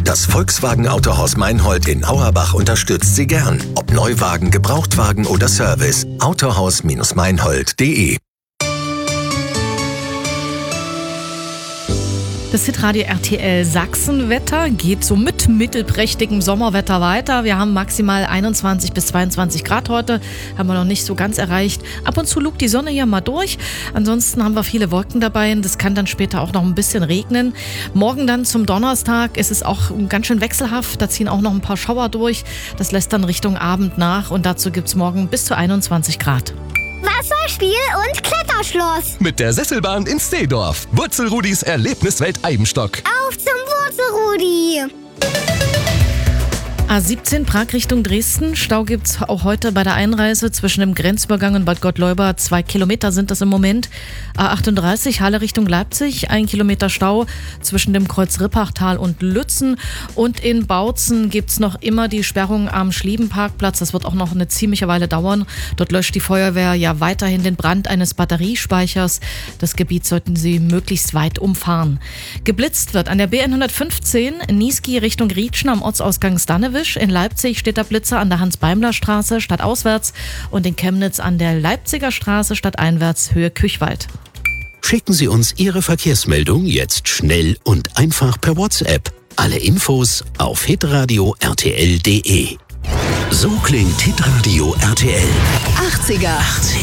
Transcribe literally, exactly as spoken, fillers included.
Das Volkswagen Autohaus Meinhold in Auerbach unterstützt Sie gern. Ob Neuwagen, Gebrauchtwagen oder Service. Autohaus Meinhold punkt de. Das Hitradio R T L Sachsenwetter geht so mit mittelprächtigem Sommerwetter weiter. Wir haben maximal einundzwanzig bis zweiundzwanzig Grad heute, haben wir noch nicht so ganz erreicht. Ab und zu lugt die Sonne hier mal durch. Ansonsten haben wir viele Wolken dabei und das kann dann später auch noch ein bisschen regnen. Morgen dann zum Donnerstag ist es auch ganz schön wechselhaft. Da ziehen auch noch ein paar Schauer durch. Das lässt dann Richtung Abend nach und dazu gibt es morgen bis zu einundzwanzig Grad. Wasserspiel und Kletterschloss. Mit der Sesselbahn in Steedorf. Wurzelrudis Erlebniswelt Eibenstock. Auf zum Wurzelrudi. A siebzehn Prag Richtung Dresden. Stau gibt's auch heute bei der Einreise zwischen dem Grenzübergang und Bad Gottleuba. Zwei Kilometer sind das im Moment. A achtunddreißig Halle Richtung Leipzig. Ein Kilometer Stau zwischen dem Kreuz Rippachtal und Lützen. Und in Bautzen gibt's noch immer die Sperrung am Schliebenparkplatz. Das wird auch noch eine ziemliche Weile dauern. Dort löscht die Feuerwehr ja weiterhin den Brand eines Batteriespeichers. Das Gebiet sollten Sie möglichst weit umfahren. Geblitzt wird an der B hundertfünfzehn Niesky Richtung Rietschen am Ortsausgang Stannewisch. In Leipzig steht der Blitzer an der Hans-Beimler-Straße stadtauswärts und in Chemnitz an der Leipziger Straße stadteinwärts Höhe Küchwald. Schicken Sie uns Ihre Verkehrsmeldung jetzt schnell und einfach per WhatsApp. Alle Infos auf hitradio r t l punkt de. So klingt Hitradio R T L. achtziger.